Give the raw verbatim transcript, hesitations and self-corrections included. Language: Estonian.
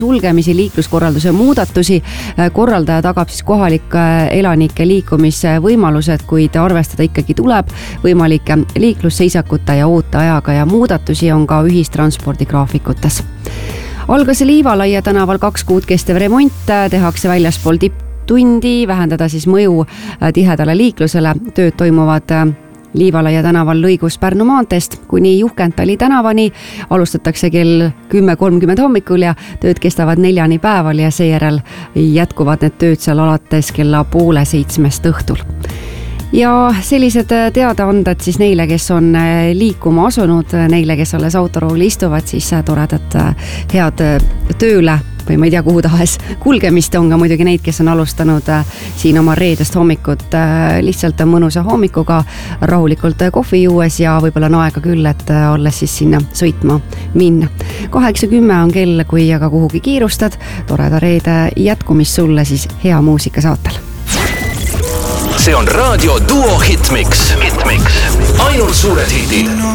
sulgemisi, liikluskorralduse muudatusi. Korraldaja tagab siis kohalike elanike liikumisvõimalused, kuid arvestada ikkagi tuleb võimalike liiklusseisakute ja ooteajaga ja muudatusi on ka ühistranspordi graafikutes. Algas Liivalaia tänaval kaks kuud kestev remont, tehakse väljaspool tipptundi, vähendada siis mõju tihedale liiklusele. Tööd toimuvad Liivalaia tänaval lõigus Pärnu maanteest kuni Juhkentali tänavani. Alustatakse kell kümme kolmkümmend hommikul ja tööd kestavad neljani päeval ja seejärel jätkuvad need tööd seal alates kella poole seitsmest õhtul. Ja sellised teadaanded siis neile, kes on liikuma asunud, neile, kes alles autorooli istuvad, siis toredat head tööle või ma ei tea, kuhu tahes kulgemist. On ka muidugi neid, kes on alustanud siin oma reedest hommikut lihtsalt mõnusa hommikuga, rahulikult kohvi juues ja võib-olla on aega küll, et olles siis sinna sõitma minna. kaheksa kümme on kell, kui aga kuhugi kiirustad. Toreda reede jätkumist sulle siis hea muusika saatel. See on Raadio Duo Hitmix. Hitmix. Ainult suured hitid.